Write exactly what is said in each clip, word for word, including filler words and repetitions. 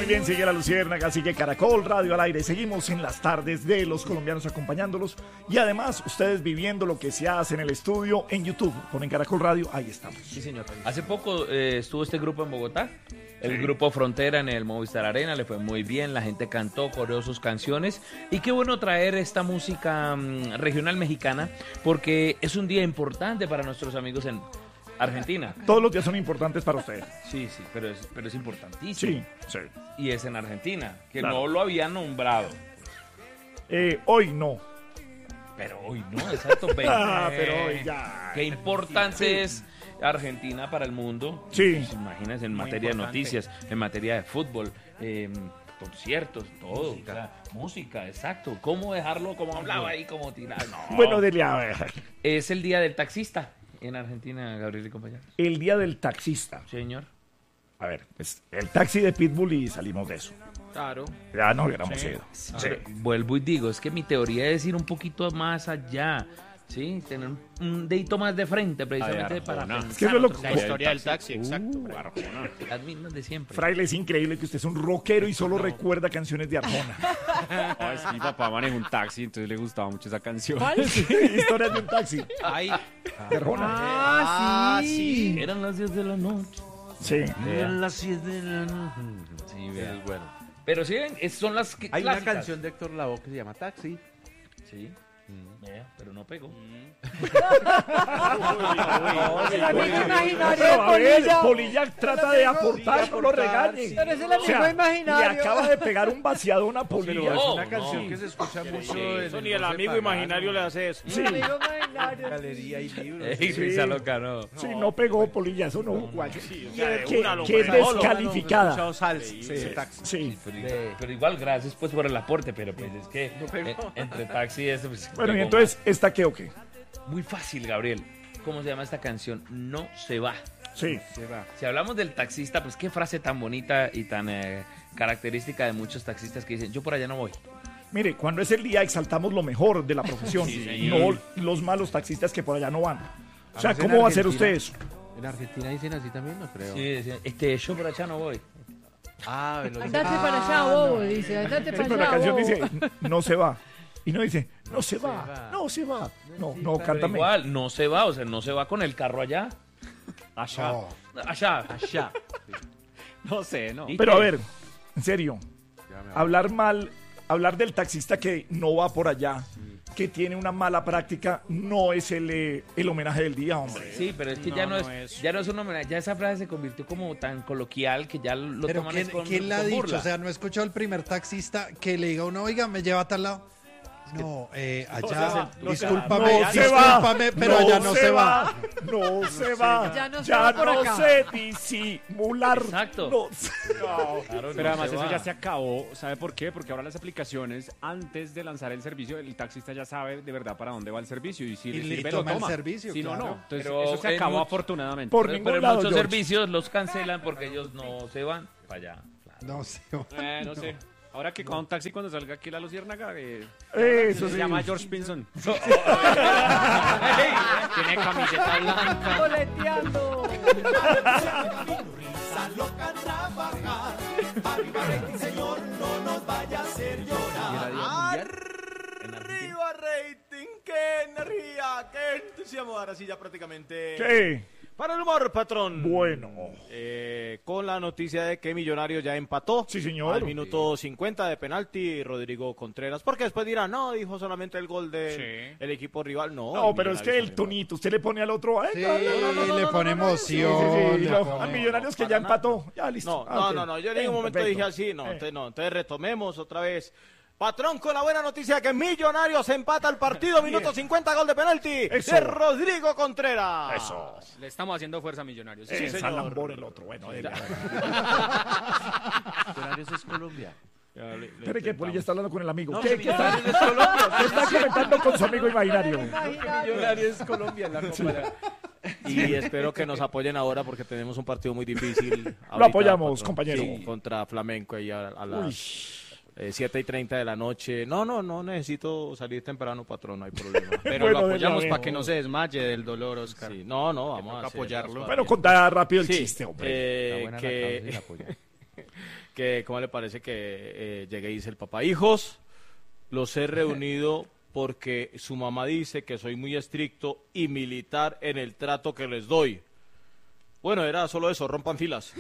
muy bien, sigue la Luciérnaga, sigue Caracol Radio al aire. Seguimos en las tardes de los colombianos acompañándolos y además ustedes viviendo lo que se hace en el estudio en YouTube. Ponen Caracol Radio, ahí estamos. Sí, señor. Hace poco eh, estuvo este grupo en Bogotá, el sí. grupo Frontera en el Movistar Arena, le fue muy bien, la gente cantó, coreó sus canciones y qué bueno traer esta música um, regional mexicana porque es un día importante para nuestros amigos en Argentina. Todos los días son importantes para ustedes. Sí, sí, pero es, pero es importantísimo. Sí, sí. Y es en Argentina, que claro. no lo habían nombrado. Eh, hoy no. Pero hoy no, exacto. ah, pero hoy ya. Qué importante sí. es Argentina para el mundo. Sí. Pues, imagínense, en Muy materia importante. de noticias, en materia de fútbol, eh, conciertos, todo. Música. O sea, música, exacto. ¿Cómo dejarlo como hablaba ahí, como tirar? No. Bueno, dele a ver. Es el día del taxista. En Argentina, Gabriel y compañeros. El día del taxista. Señor. A ver, pues, el taxi de Pitbull y salimos de eso. Claro. Ya no hubiéramos sí. ido. Sí. Pero, vuelvo y digo, es que mi teoría es ir un poquito más allá. Sí, tener un, un dedito más de frente, precisamente para pensar. Es que eso es lo que... La historia del taxi, exacto. Uh, Arjona. Las mismas de siempre. Fraile, es increíble que usted es un rockero y solo no. recuerda canciones de Arjona. No, es que mi papá maneja un taxi, entonces le gustaba mucho esa canción. Sí, historias de un taxi. Ay. De Arjona. Ah, sí. sí. Eran las diez de la noche. Sí. Eran las siete de la noche. Sí, vean. Es bueno. Pero sí, son las que Hay clásicas. una canción de Héctor Lavoe que se llama Taxi. Sí. Mm. Yeah, pero no pegó. Mm. El amigo imaginario de Polilla. Polilla trata de aportar, no lo regañe. Pero es el amigo o sea, imaginario. Le acaba de pegar un vaciadón a Polilla. Pero es Oh, una canción no. que se escucha Sí, mucho. sí, en ni el amigo imaginario le hace eso. Sí. El amigo imaginario. Galería y libros. Ey, risa loca, no. Sí, no pegó Polilla, eso no. no, no. Sí, o sea, que una que es locura. descalificada. No, no, salsa, Sí, sí, taxi. sí. Pero, pero igual, gracias pues por el aporte, pero pues es que eh, entre taxi y eso... Pues, bueno, y entonces, ¿esta qué o qué? Muy fácil, Gabriel. ¿Cómo se llama esta canción? No se va. Sí. Se va. Si hablamos del taxista, pues qué frase tan bonita y tan eh, característica de muchos taxistas que dicen, yo por allá no voy. Mire, cuando es el día exaltamos lo mejor de la profesión, sí, no los malos taxistas que por allá no van. O sea, ¿cómo va a hacer usted eso? En Argentina dicen así también, no creo. Sí, dicen, este, yo por allá no voy. Ah, lo andate ah, para allá, bobo, no. dice, andate para Pero allá, la canción bobo. dice, no se va. Y no dice, no se va, no se va. No, no, cántame. Igual, no se va, o sea, no se va con el carro allá. Allá. Oh. Allá. Allá. No sé, no. Pero a ver, en serio, hablar mal, hablar del taxista que no va por allá, que tiene una mala práctica, no es el, eh, el homenaje del día, hombre. Sí, pero es que no, ya no, no es, es ya no es un homenaje, ya esa frase se convirtió como tan coloquial que ya lo pero toman ¿quién, con ¿quién la ha con dicho? burla. O sea, no he escuchado al primer taxista que le diga a uno, oiga, me lleva a tal lado. No, eh, allá, o sea, no, discúlpame, no discúlpame, pero no allá no se va. va. No se va. Ya no, ya se, va no sé disimular. Exacto. No, no. Claro, pero además eso ya se acabó. ¿Sabe por qué? Porque ahora las aplicaciones, antes de lanzar el servicio, el taxista ya sabe de verdad para dónde va el servicio. Y si y le sirve, toma lo toma. el servicio, si claro. no, no. Entonces Pero eso se acabó mucho, afortunadamente. Por pero, ningún pero lado, muchos George. servicios los cancelan porque ellos no se van para allá. Claro. No sé. Eh, no, no sé. Ahora que con un taxi cuando salga aquí la Luciérnaga, eh, Eso se sí. llama George Pinson. Tiene camiseta blanca. Coleteando. Risa loca trabajar. Arriba rating, señor, no nos vaya a hacer llorar. Arriba rating, qué energía, qué entusiasmo. Ahora sí ya prácticamente. ¿Qué? Para el humor, patrón. Bueno. Eh, con la noticia de que Millonarios ya empató. Sí, señor. Al minuto cincuenta de penalti, Rodrigo Contreras. Porque después dirán, no, dijo solamente el gol del Sí. el equipo rival. No, No, pero es que el Millonarios tonito, usted le pone al otro. Ay, Sí, no, no, no, no, le no, pone no, no, no, emoción. Sí, sí, sí, le no, pone- a Millonarios que ya empató. Ya, listo. No, Ah, no, ok. no, no, yo en Eh, ningún momento perfecto. dije así, no, Eh. entonces no, entonces retomemos otra vez. Patrón, con la buena noticia que Millonarios empata el partido, minuto cincuenta, gol de penalti Eso. de Rodrigo Contreras. Eso. Le estamos haciendo fuerza a Millonarios. Sí, señor. Salambor el otro. Bueno, dele. Millonarios es Colombia. Espere que Polilla está hablando con el amigo. No, ¿Qué, ¿qué está, Millonarios es Colombia. qué está comentando con su amigo imaginario? Millonarios es Colombia, la Copa. Y espero que nos apoyen ahora porque tenemos un partido muy difícil. Lo ahorita, apoyamos, patrón. compañero. Sí, contra Flamenco ahí a, a Uy. las eh, siete y treinta de la noche. No, no, no necesito salir temprano, patrón, no hay problema. Pero Bueno, lo de apoyamos la para vez. que no se desmaye del dolor, Oscar. Sí, no, no, vamos a toca hacer apoyarlo. las Bueno, cosas contá rápido el bien. chiste, hombre. eh, Está buena la que, causa y la apoya. que ¿cómo le parece que eh, llegué y dice el papá? Hijos, los he reunido porque su mamá dice que soy muy estricto y militar en el trato que les doy. Bueno, era solo eso, rompan filas.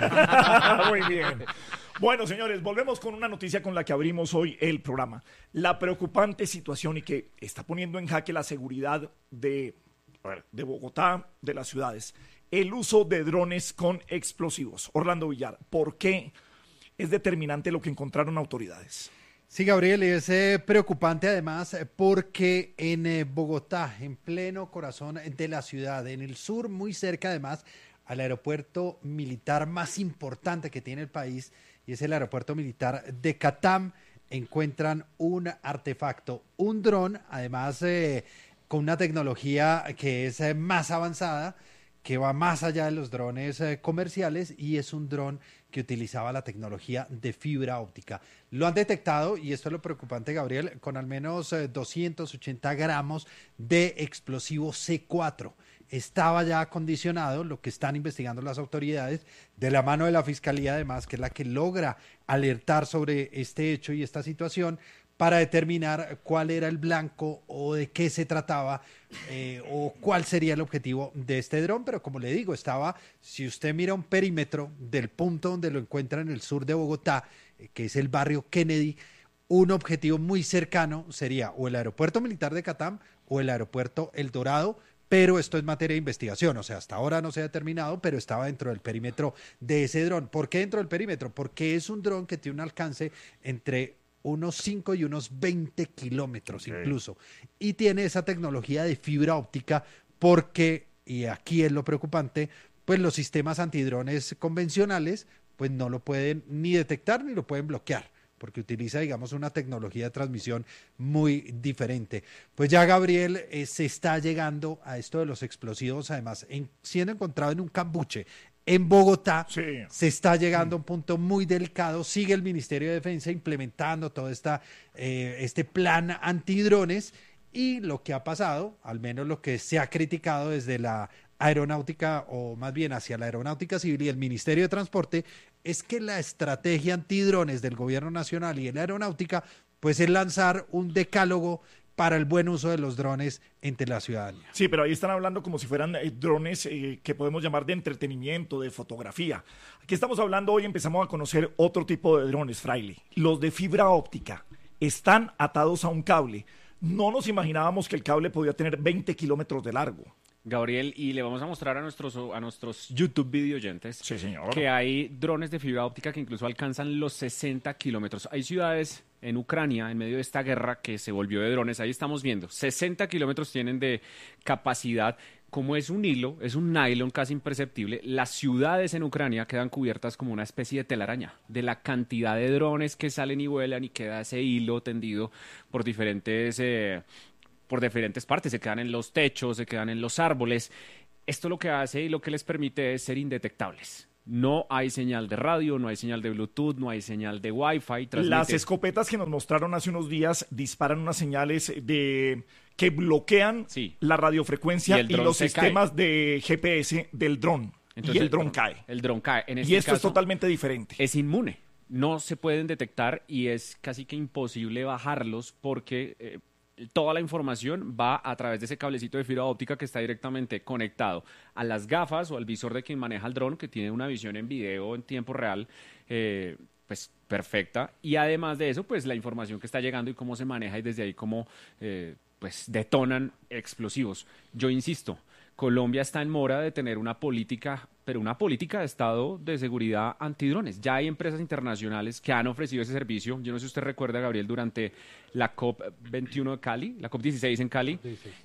Muy bien. Bueno, señores, volvemos con una noticia con la que abrimos hoy el programa. La preocupante situación y que está poniendo en jaque la seguridad de, a ver, de Bogotá, de las ciudades. El uso de drones con explosivos. Orlando Villar, ¿por qué es determinante lo que encontraron autoridades? Sí, Gabriel, y es eh, preocupante además eh, porque en eh, Bogotá, en pleno corazón de la ciudad, en el sur, muy cerca además al aeropuerto militar más importante que tiene el país, y es el aeropuerto militar de Catam, encuentran un artefacto, un dron, además eh, con una tecnología que es eh, más avanzada, que va más allá de los drones eh, comerciales, y es un dron que utilizaba la tecnología de fibra óptica. Lo han detectado, y esto es lo preocupante, Gabriel, con al menos eh, doscientos ochenta gramos de explosivo ce cuatro. Estaba ya acondicionado, lo que están investigando las autoridades, de la mano de la Fiscalía, además, que es la que logra alertar sobre este hecho y esta situación, para determinar cuál era el blanco o de qué se trataba eh, o cuál sería el objetivo de este dron. Pero como le digo, estaba, si usted mira un perímetro del punto donde lo encuentra en el sur de Bogotá, eh, que es el barrio Kennedy, un objetivo muy cercano sería o el aeropuerto militar de Catam o el aeropuerto El Dorado, pero esto es materia de investigación, o sea, hasta ahora no se ha determinado, pero estaba dentro del perímetro de ese dron. ¿Por qué dentro del perímetro? Porque es un dron que tiene un alcance entre unos cinco y unos veinte kilómetros okay. incluso, y tiene esa tecnología de fibra óptica porque, y aquí es lo preocupante, pues los sistemas antidrones convencionales pues no lo pueden ni detectar ni lo pueden bloquear, porque utiliza, digamos, una tecnología de transmisión muy diferente. Pues ya, Gabriel, eh, se está llegando a esto de los explosivos, además, en, siendo encontrado en un cambuche en Bogotá, sí. se está llegando a un punto muy delicado. Sigue el Ministerio de Defensa implementando todo esta, eh, este plan antidrones, y lo que ha pasado, al menos lo que se ha criticado desde la aeronáutica, o más bien hacia la aeronáutica civil y el Ministerio de Transporte, es que la estrategia antidrones del gobierno nacional y de la aeronáutica pues es lanzar un decálogo para el buen uso de los drones entre la ciudadanía. Sí, pero ahí están hablando como si fueran eh, drones eh, que podemos llamar de entretenimiento, de fotografía. Aquí estamos hablando, hoy empezamos a conocer otro tipo de drones, Fraile. Los de fibra óptica están atados a un cable. No nos imaginábamos que el cable podía tener veinte kilómetros de largo. Gabriel, y le vamos a mostrar a nuestros a nuestros YouTube video oyentes sí, señor. que hay drones de fibra óptica que incluso alcanzan los sesenta kilómetros. Hay ciudades en Ucrania, en medio de esta guerra que se volvió de drones, ahí estamos viendo, sesenta kilómetros tienen de capacidad. Como es un hilo, es un nylon casi imperceptible, las ciudades en Ucrania quedan cubiertas como una especie de telaraña de la cantidad de drones que salen y vuelan, y queda ese hilo tendido por diferentes... Eh, por diferentes partes, se quedan en los techos, se quedan en los árboles. Esto lo que hace y lo que les permite es ser indetectables. No hay señal de radio, no hay señal de Bluetooth, no hay señal de Wi-Fi. Transmite... Las escopetas que nos mostraron hace unos días disparan unas señales de que bloquean sí. la radiofrecuencia y, y los sistemas cae. de G P S del dron. Entonces, y el dron cae. El dron cae. En este y esto caso, es totalmente diferente. Es inmune. No se pueden detectar y es casi que imposible bajarlos porque... Eh, toda la información va a través de ese cablecito de fibra óptica que está directamente conectado a las gafas o al visor de quien maneja el dron, que tiene una visión en video en tiempo real, eh, pues perfecta. Y además de eso, pues la información que está llegando y cómo se maneja, y desde ahí cómo eh, pues detonan explosivos. Yo insisto, Colombia está en mora de tener una política, pero una política de Estado de seguridad antidrones. Ya hay empresas internacionales que han ofrecido ese servicio. Yo no sé si usted recuerda, Gabriel, durante la COP veintiuno de Cali, la COP dieciséis en Cali,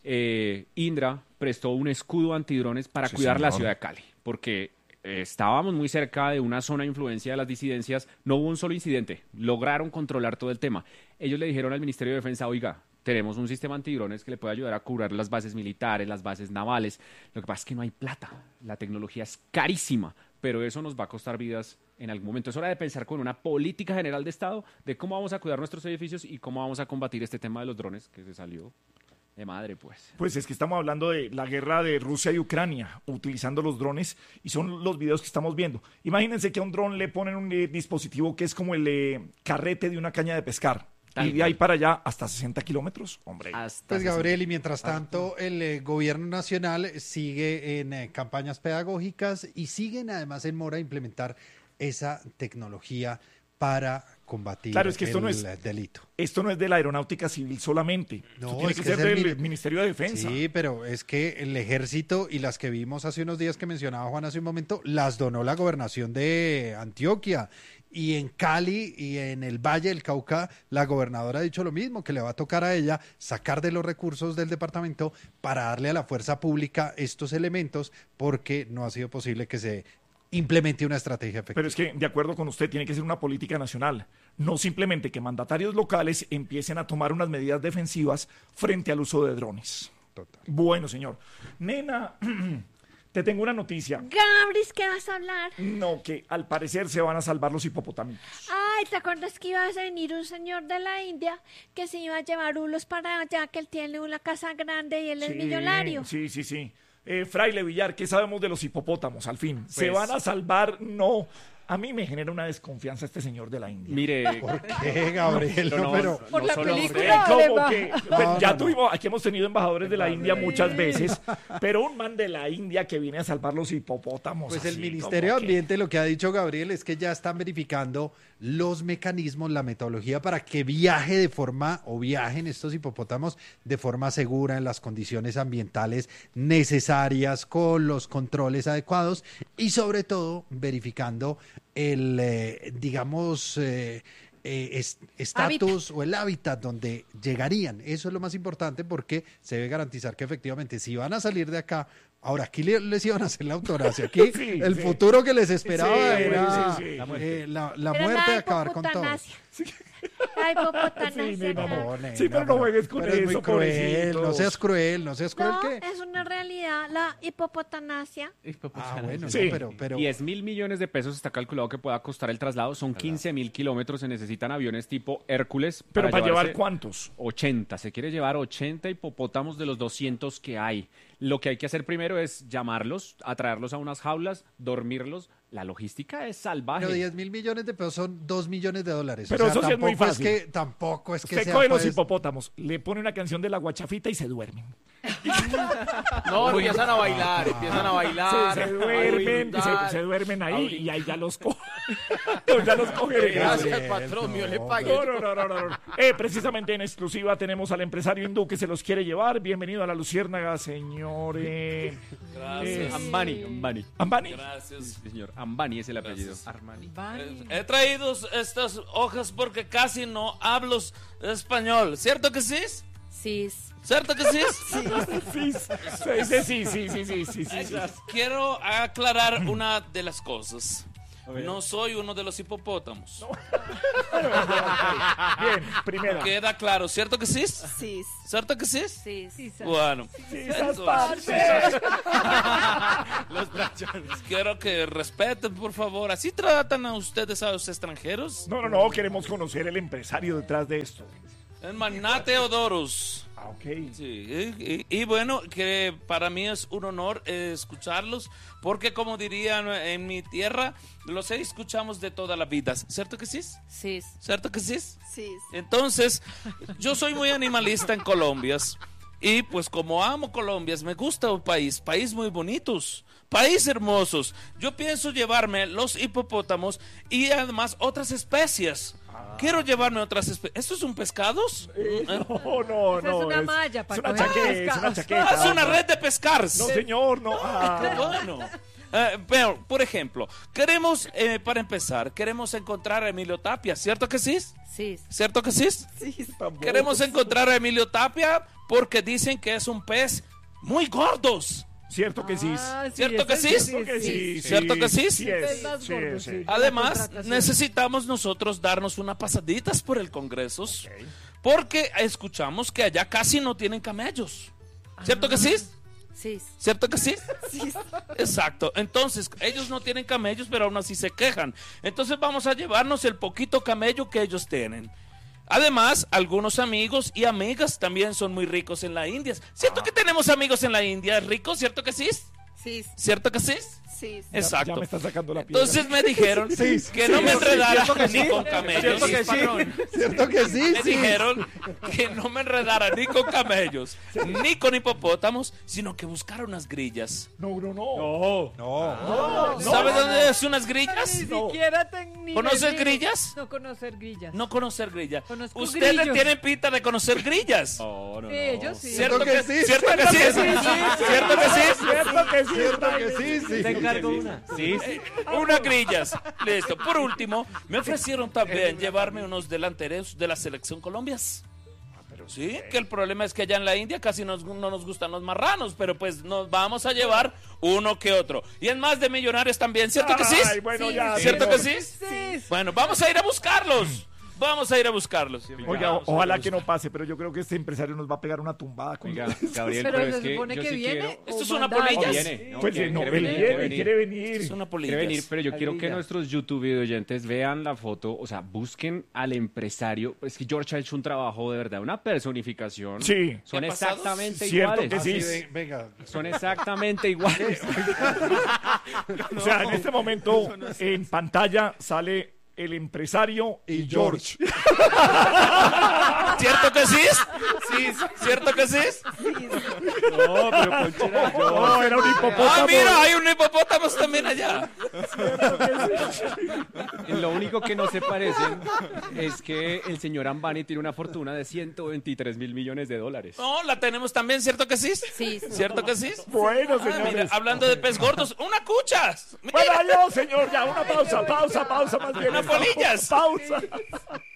eh, Indra prestó un escudo antidrones para sí, cuidar señor. la ciudad de Cali, porque eh, estábamos muy cerca de una zona de influencia de las disidencias. No hubo un solo incidente, lograron controlar todo el tema. Ellos le dijeron al Ministerio de Defensa, oiga, tenemos un sistema antidrones que le puede ayudar a cubrir las bases militares, las bases navales. Lo que pasa es que no hay plata. La tecnología es carísima, pero eso nos va a costar vidas en algún momento. Es hora de pensar con una política general de Estado de cómo vamos a cuidar nuestros edificios y cómo vamos a combatir este tema de los drones que se salió. De madre, pues. Pues es que estamos hablando de la guerra de Rusia y Ucrania, utilizando los drones, y son los videos que estamos viendo. Imagínense que a un dron le ponen un eh, dispositivo que es como el eh, carrete de una caña de pescar. Tal Y de cual. ahí para allá hasta sesenta kilómetros, hombre. Hasta Pues sesenta. Gabriel, y mientras tanto el eh, gobierno nacional sigue en eh, campañas pedagógicas y siguen además en mora implementar esa tecnología para combatir Claro, es que esto el no es- eh, delito. Esto no es de la aeronáutica civil solamente. No, Esto tiene es que que ser es el del mini- Ministerio de Defensa. Sí, pero es que el ejército y las que vimos hace unos días que mencionaba Juan hace un momento, las donó la gobernación de Antioquia. Y en Cali y en el Valle del Cauca, la gobernadora ha dicho lo mismo, que le va a tocar a ella sacar de los recursos del departamento para darle a la fuerza pública estos elementos, porque no ha sido posible que se implemente una estrategia efectiva. Pero es que, de acuerdo con usted, tiene que ser una política nacional. No simplemente que mandatarios locales empiecen a tomar unas medidas defensivas frente al uso de drones. Total. Bueno, señor. Nena, te tengo una noticia. Gabris, ¿qué vas a hablar? No, que al parecer se van a salvar los hipopotamitos. Ay, ¿te acuerdas que iba a venir un señor de la India que se iba a llevar hulos para allá, que él tiene una casa grande y él es Sí, millonario? Sí, sí, sí. Eh, Fraile Villar, ¿qué sabemos de los hipopótamos al fin? ¿Se Pues- van a salvar? No. A mí me genera una desconfianza este señor de la India. Mire, ¿Por qué, Gabriel? no, No, no, pero... Por la solo película. Eh, ¿cómo Además. que? No, Pues ya no, no. tuvimos, aquí hemos tenido embajadores de la India muchas veces, pero un man de la India que viene a salvar los hipopótamos. Pues el así, Ministerio de como que- Ambiente lo que ha dicho Gabriel es que ya están verificando los mecanismos, la metodología para que viaje de forma o viajen estos hipopótamos de forma segura en las condiciones ambientales necesarias, con los controles adecuados y sobre todo verificando el, eh, digamos, eh, eh, es- estatus o el hábitat donde llegarían. Eso es lo más importante porque se debe garantizar que efectivamente si van a salir de acá, ahora aquí le- les iban a hacer la eutanasia, aquí Sí, el sí. futuro que les esperaba Sí, era sí, sí. la muerte, la, la Era muerte de la acabar con todo. hipopotanasia. La hipopotanasia. Sí, nena, claro. no. nena, Sí, pero no juegues con pero es muy eso, cruel, pobrecitos. no seas cruel, no seas cruel No, que... es una realidad, la hipopotanasia. Ah, bueno, Sí. no, pero, pero diez mil millones de pesos está calculado que pueda costar el traslado. Son quince mil kilómetros. Se necesitan aviones tipo Hércules. Pero para llevar llevarse cuántos. ochenta. Se quiere llevar ochenta hipopótamos de los doscientos que hay. Lo que hay que hacer primero es llamarlos, atraerlos a unas jaulas, dormirlos. La logística es salvaje. pero diez mil millones de pesos son dos millones de dólares. Pero o sea, eso sí es muy tampoco fácil. que, tampoco es que Usted sea, coge los pues, hipopótamos, le pone una canción de la guachafita y se duermen. No, empiezan a bailar, empiezan a bailar. se, se a duermen, brindar. se, se duermen ahí a y ahí ya los coge. No, ya los coge. Gracias, patrón mío, le pagué. No, no, no, no, no, no. Eh, precisamente en exclusiva tenemos al empresario hindú que se los quiere llevar. Bienvenido a la Luciérnaga, señor. eh, Gracias. Ambani, Ambani. Ambani. Gracias. Sí, señor. Ambani es el apellido. Gracias. Vale. He traído estas hojas porque casi no hablo español. ¿Cierto que sí? Sí. ¿Cierto que sí? Sí, sí, sí, sí, sí, sí, sí, sí, sí. Quiero aclarar una de las cosas. No soy uno de los hipopótamos. Bien, primera. Queda claro, ¿cierto que sí? Sí. ¿Cierto que sí? Sí. Sí. Bueno, Sí, esas entonces, partes. quiero que respeten, por favor. ¿Así tratan a ustedes a los extranjeros? No, no, no, queremos conocer el empresario detrás de esto. El magnate Odorus. Ah, ok. Sí, y, y- y bueno, que para mí es un honor eh, escucharlos, porque como dirían en mi tierra, los escuchamos de toda la vida, ¿cierto que sí? Sí. ¿Cierto que sí? Sí. Entonces, yo soy muy animalista en Colombia, y pues como amo Colombia, me gusta un país, país muy bonitos, país hermosos. Yo pienso llevarme los hipopótamos y además otras especies. Quiero llevarme otras especies. ¿Esto es un pescados? Eh, no, no, Esa es no. una malla para es una coger chaqueta, es una pescados. chaqueta. Ah, es una red de pescar. No, señor, no. Ah. Qué bueno. Eh, pero, por ejemplo, queremos, eh, para empezar, queremos encontrar a Emilio Tapia, ¿cierto que sí? Sí. ¿Cierto que sí? Queremos encontrar a Emilio Tapia porque dicen que es un pez muy gordos. Cierto que sí. Ah, ¿Cierto que sí? Cierto que sí. ¿Cierto que sí? Sí, Es es, más sí, gordo, sí. sí. Además, Contratación. necesitamos nosotros darnos una pasaditas por el Congreso porque escuchamos que allá casi no tienen camellos. ¿Cierto que sí? Sí. ¿Cierto que sí? Exacto. Entonces, ellos no tienen camellos, pero aún así se quejan. Entonces vamos a llevarnos el poquito camello que ellos tienen. Además, algunos amigos y amigas también son muy ricos en la India. ¿Cierto que tenemos amigos en la India ricos? ¿Cierto que sí? Sí, ¿Cierto que sí? sí. sí. Exacto. Ya me está sacando la piedra. Entonces me dijeron Sí, que sí, no me sí, enredara ¿cierto que ni sí? con camellos. ¿Cierto que sí? ¿Cierto que sí? Me Sí. dijeron que no me enredara ni con camellos, ni con hipopótamos, sino que buscara unas grillas. No, no, no. No. ¿Sabe dónde es unas grillas? Ni siquiera te, ni ¿Conoces decir. grillas? No conocer grillas. No conocer grillas. Conozco Ustedes grillos. tienen pinta de conocer grillas. No, no, no. Ellos sí. ¿Cierto que que sí? ¿Cierto que sí? ¿Cierto que sí? Cierto que sí. Cierto que sí, sí. Te encargo una. Sí, sí. Unas grillas. Listo. Por último, me ofrecieron también llevarme unos delanteros de la selección Colombias. Sí, que el problema es que allá en la India casi nos- no nos gustan los marranos, pero pues nos vamos a llevar uno que otro. Y en más de millonarios también, ¿cierto que sí? Ay, bueno, ya, ¿Cierto que señor. sí? Sí. Bueno, vamos a ir a buscarlos. Vamos a ir a buscarlos. Oiga, Vamos a ojalá ir a que no pase, pero yo creo que este empresario nos va a pegar una tumbada con Oiga, Gabriel, Pero pero, se es que supone yo que sí viene. quiero... ¿Esto o es una manda polilla? alguien. Viene, no, Pues quiere, no, quiere él venir, viene, quiere venir. quiere Es venir. una polilla. Quiere venir, pero yo quiero que Grilla. nuestros YouTube oyentes vean la foto, o sea, busquen al empresario. Es que George ha hecho un trabajo de verdad, una personificación. Sí. Son ¿Qué ha pasado? exactamente Cierto iguales. que sí. Así de- venga. Son exactamente iguales. O sea, en este momento en pantalla sale el empresario y George. ¿Cierto que sí? Sí, ¿cierto que sí? No, pero Conchera, yo- No, era un hipopótamo. Ah, mira, hay un hipopótamo también allá. Lo único que no se parecen es que el señor Ambani tiene una fortuna de ciento veintitrés mil millones de dólares. No, la tenemos también, ¿cierto que sí? Sí, sí. ¿Cierto que sí? Bueno, Ah, mira, señores. hablando de pez gordos, una cucha. Bueno, adiós, señor. Ya, una pausa, pausa, pausa más bien. Unas polillas. Pausa.